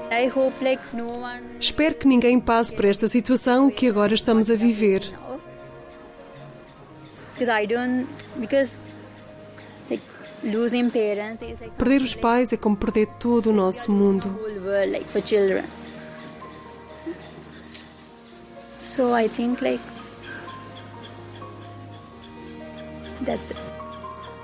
I hope like no one Espero que ninguém passe por esta situação que agora estamos a viver. because like losing parents is like Perder os pais é como perder todo o nosso mundo. whole world like for children. So I think like that's it.